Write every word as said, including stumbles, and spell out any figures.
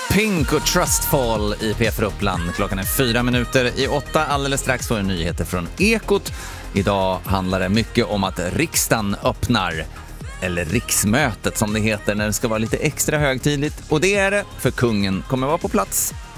Pink och Trustfall i P fyra Uppland. Klockan är fyra minuter i åtta. Alldeles strax får nyheter från Ekot. Idag handlar det mycket om att riksdagen öppnar, eller riksmötet som det heter när det ska vara lite extra högtidligt. Och det är det, för kungen kommer vara på plats.